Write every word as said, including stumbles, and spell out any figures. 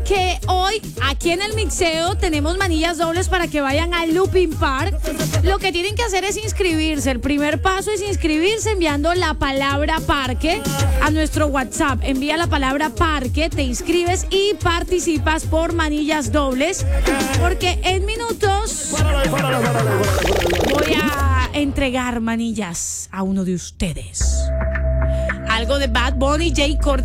que hoy aquí en el mixeo tenemos manillas dobles para que vayan al Looping Park. Lo que tienen que hacer es inscribirse. El primer paso es inscribirse enviando la palabra parque a nuestro WhatsApp. Envía la palabra parque, te inscribes y participas por manillas dobles. Porque en minutos voy a entregar manillas a uno de ustedes. Algo de Bad Bunny, Jay Cortez.